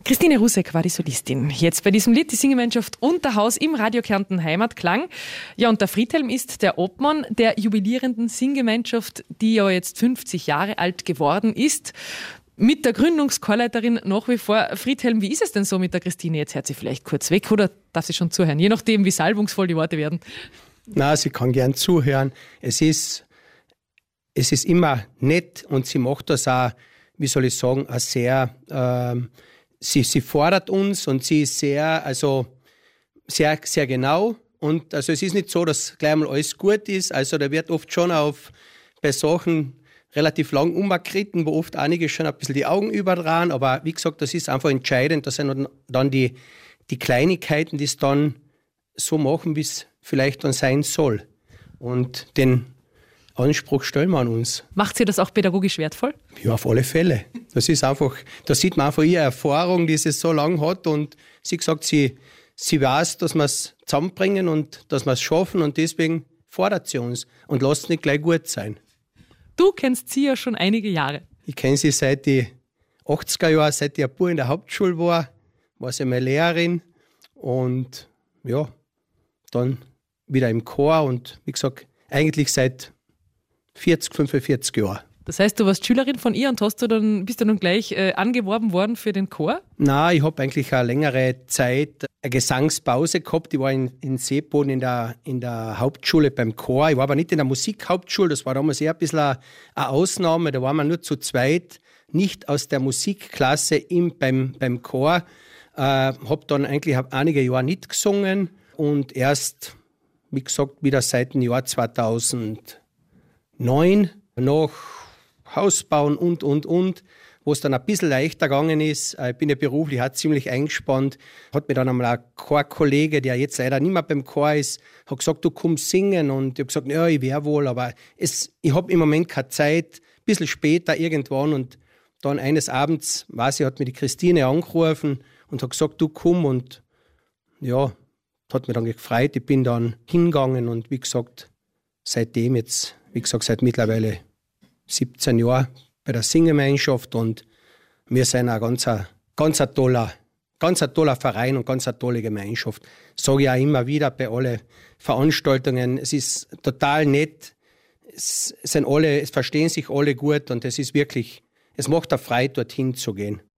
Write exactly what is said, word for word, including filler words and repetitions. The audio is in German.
Christine Rusek war die Solistin. Jetzt bei diesem Lied die Singgemeinschaft Unterhaus im Radio Kärnten Heimatklang. Ja, und der Friedhelm ist der Obmann der jubilierenden Singgemeinschaft, die ja jetzt fünfzig Jahre alt geworden ist. Mit der Gründungschorleiterin nach wie vor. Friedhelm, wie ist es denn so mit der Christine? Jetzt hört sie vielleicht kurz weg oder darf sie schon zuhören? Je nachdem, wie salbungsvoll die Worte werden. Na, sie kann gern zuhören. Es ist, es ist immer nett und sie macht das auch, wie soll ich sagen, auch sehr... Ähm, Sie, sie fordert uns und sie ist sehr, also sehr, sehr genau. Und also es ist nicht so, dass gleich mal alles gut ist. Also da wird oft schon auf bei Sachen relativ lang umgekritten, wo oft einige schon ein bisschen die Augen überdrehen. Aber wie gesagt, das ist einfach entscheidend. Das sind dann die, die Kleinigkeiten, die es dann so machen, wie es vielleicht dann sein soll. Und den Anspruch stellen wir an uns. Macht sie das auch pädagogisch wertvoll? Ja, auf alle Fälle. Das ist einfach, da sieht man einfach ihre Erfahrung, die sie so lange hat. Und sie sagt, sie, sie weiß, dass wir es zusammenbringen und dass wir es schaffen. Und deswegen fordert sie uns und lässt es nicht gleich gut sein. Du kennst sie ja schon einige Jahre. Ich kenne sie seit die achtziger Jahren, seit ich ein Bub in der Hauptschule war, war sie meine Lehrerin. Und ja, dann wieder im Chor und wie gesagt, eigentlich seit vierzig, fünfundvierzig Jahre. Das heißt, du warst Schülerin von ihr und hast du dann, bist du dann gleich äh, angeworben worden für den Chor? Nein, ich habe eigentlich eine längere Zeit eine Gesangspause gehabt. Ich war in, in Seeboden in der, in der Hauptschule beim Chor. Ich war aber nicht in der Musikhauptschule. Das war damals eher ein bisschen eine, eine Ausnahme. Da waren wir nur zu zweit, nicht aus der Musikklasse im, beim, beim Chor. Äh, habe dann eigentlich hab einige Jahre nicht gesungen und erst, wie gesagt, wieder seit dem Jahr zweitausendneun noch Haus bauen und, und, und, wo es dann ein bisschen leichter gegangen ist. Ich bin ja beruflich auch ziemlich eingespannt. Hat mir dann einmal ein Chorkollege, der jetzt leider nicht mehr beim Chor ist, hat gesagt, du kommst singen. Und ich habe gesagt, ja, ich wäre wohl, aber es, ich habe im Moment keine Zeit. Ein bisschen später irgendwann. Und dann eines Abends, weiß ich, hat mir die Christine angerufen und hat gesagt, du komm. Und ja, hat mich dann gefreut. Ich bin dann hingegangen und wie gesagt, seitdem jetzt, wie gesagt, seit mittlerweile siebzehn Jahre bei der Singgemeinschaft und wir sind ein ganz, ganz ein toller, ganz ein toller Verein und ganz eine tolle Gemeinschaft. Sage ich auch immer wieder bei allen Veranstaltungen. Es ist total nett, es, sind alle, es verstehen sich alle gut und es ist wirklich, es macht auch Freude, dorthin zu gehen.